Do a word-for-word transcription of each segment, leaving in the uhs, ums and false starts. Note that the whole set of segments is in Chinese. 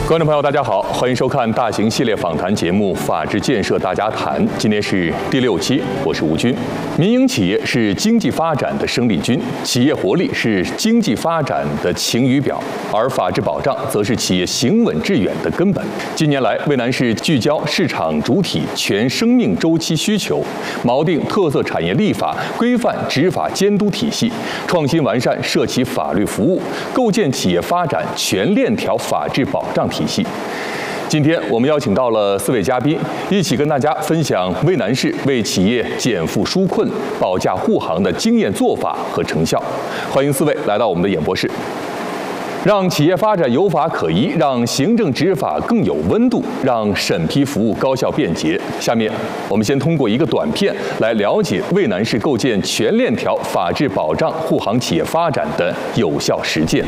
观众朋友，大家好，欢迎收看大型系列访谈节目《法治建设大家谈》，今天是第六期，我是吴军。民营企业是经济发展的生力军，企业活力是经济发展的晴雨表，而法治保障则是企业行稳致远的根本。近年来，渭南市聚焦市场主体全生命周期需求，锚定特色产业立法，规范执法监督体系，创新完善涉企法律服务，构建企业发展全链条法治保障体系。今天我们邀请到了四位嘉宾，一起跟大家分享渭南市为企业减负纾困、保驾护航的经验做法和成效。欢迎四位来到我们的演播室。让企业发展有法可依，让行政执法更有温度，让审批服务高效便捷。下面我们先通过一个短片来了解渭南市构建全链条法治保障护航企业发展的有效实践。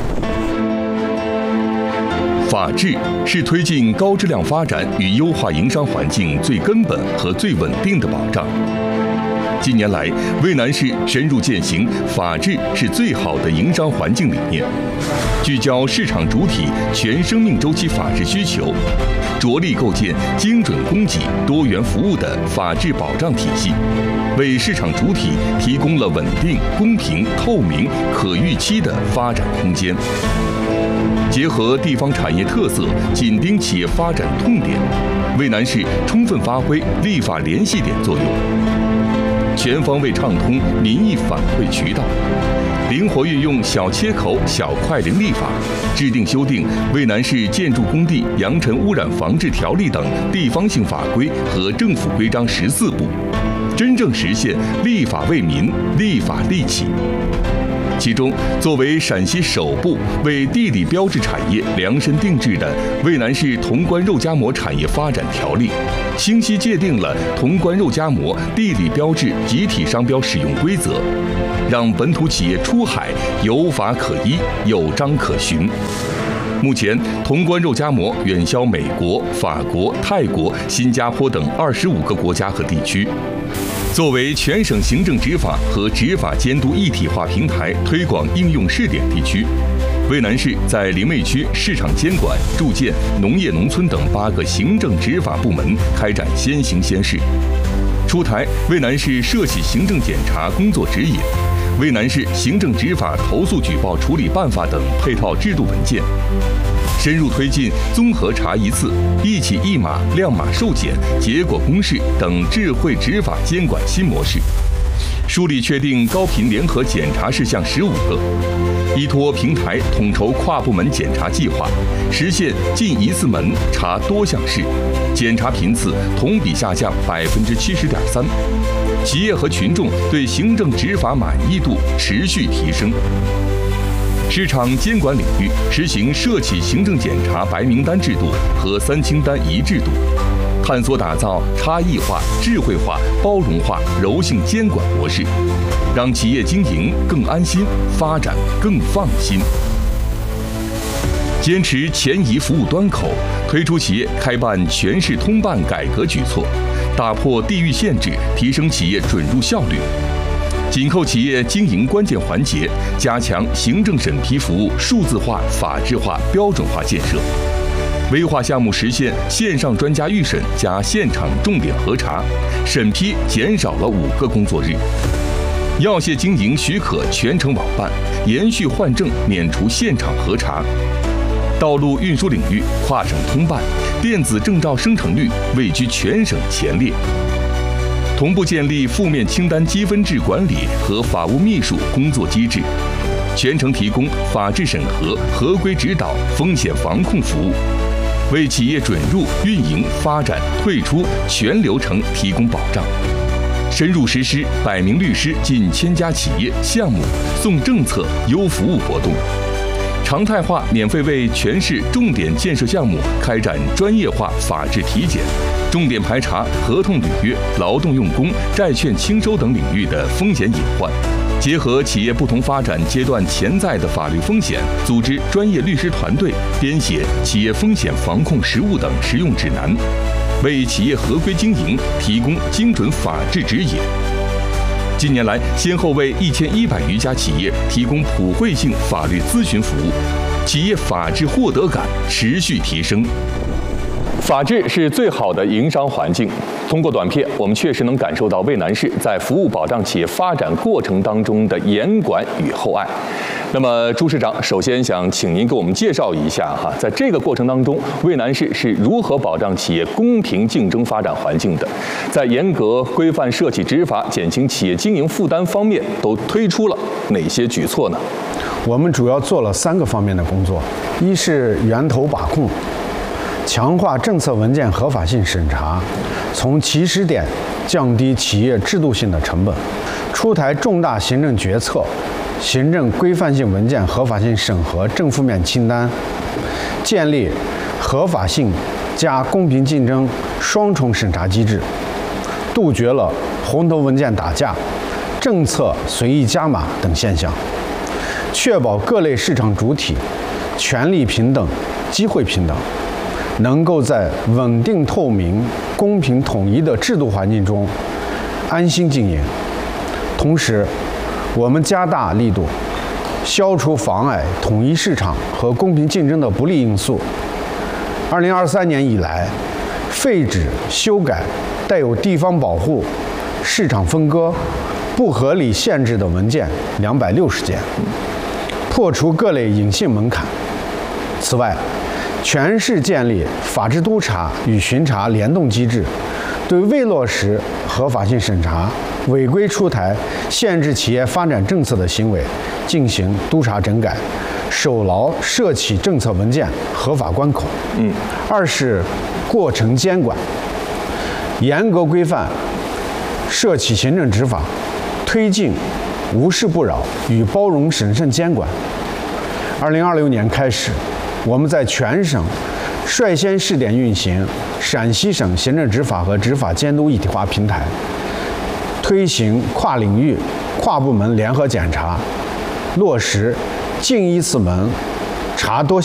法治是推进高质量发展与优化营商环境最根本和最稳定的保障。近年来，渭南市深入践行法治是最好的营商环境理念，聚焦市场主体全生命周期法治需求，着力构建精准供给、多元服务的法治保障体系，为市场主体提供了稳定、公平、透明、可预期的发展空间。结合地方产业特色，紧盯企业发展痛点，渭南市充分发挥立法联系点作用，全方位畅通民意反馈渠道，灵活运用小切口、小块零立法，制定修订《渭南市建筑工地扬尘污染防治条例》等地方性法规和政府规章十四部，真正实现立法为民、立法利企。其中，作为陕西首部为地理标志产业量身定制的《渭南市潼关肉夹馍产业发展条例》，清晰界定了潼关肉夹馍地理标志集体商标使用规则，让本土企业出海有法可依、有章可循。目前，潼关肉夹馍远销美国、法国、泰国、新加坡等二十五个国家和地区。作为全省行政执法和执法监督一体化平台推广应用试点地区，渭南市在临渭区市场监管、住建、农业农村等八个行政执法部门开展先行先试，出台渭南市涉企行政检查工作指引、渭南市行政执法投诉举报处理办法等配套制度文件，深入推进综合查一次、一起一码、亮码受检、结果公示等智慧执法监管新模式，梳理确定高频联合检查事项十五个，依托平台统筹跨部门检查计划，实现进一次门查多项事，检查频次同比下降百分之七十点三，企业和群众对行政执法满意度持续提升。市场监管领域实行涉企行政检查白名单制度和三清单一制度，探索打造差异化、智慧化、包容化、柔性监管模式，让企业经营更安心，发展更放心。坚持前移服务端口，推出企业开办全市通办改革举措，打破地域限制，提升企业准入效率。紧扣企业经营关键环节，加强行政审批服务数字化、法治化、标准化建设。危化项目实现线上专家预审加现场重点核查，审批减少了五个工作日。药械经营许可全程网办，延续换证免除现场核查。道路运输领域跨省通办，电子证照生成率位居全省前列。同步建立负面清单积分制管理和法务秘书工作机制，全程提供法治审核、合规指导、风险防控服务，为企业准入、运营、发展、退出全流程提供保障。深入实施百名律师近千家企业项目送政策优服务活动，常态化免费为全市重点建设项目开展专业化法治体检，重点排查合同履约、劳动用工、债券清收等领域的风险隐患，结合企业不同发展阶段潜在的法律风险，组织专业律师团队编写企业风险防控实务等实用指南，为企业合规经营提供精准法治指引。近年来，先后为一千一百余家企业提供普惠性法律咨询服务， 企业法治获得感持续提升。 法治是最好的营商环境。通过短片，我们确实能感受到魏南市在服务保障企业发展过程当中的严管与厚爱。那么，朱市长，首先想请您给我们介绍一下哈，在这个过程当中，魏南市是如何保障企业公平竞争发展环境的？在严格规范涉企执法、减轻企业经营负担方面，都推出了哪些举措呢？ 我们主要做了三个方面的工作：一是源头把控，强化政策文件合法性审查，从起始点降低企业制度性的成本，出台重大行政决策、行政规范性文件合法性审核正负面清单，建立合法性加公平竞争双重审查机制，杜绝了红头文件打架、政策随意加码等现象，确保各类市场主体权利平等、机会平等，能够在稳定、透明、公平、统一的制度环境中安心经营。同时，我们加大力度，消除妨碍统一市场和公平竞争的不利因素。二零二三年以来，废止、修改带有地方保护、市场分割、不合理限制的文件两百六十件，破除各类隐性门槛。此外，全市建立法治督查与巡查联动机制，对未落实合法性审查、违规出台限制企业发展政策的行为进行督查整改，守牢涉企政策文件合法关口。嗯，二是过程监管，严格规范涉企行政执法，推进无事不扰与包容审慎监管。二零二六年开始，我们在全省率先试点运行陕西省行政执法和执法监督一体化平台，推行跨领域、跨部门联合检查，落实进一次门、查多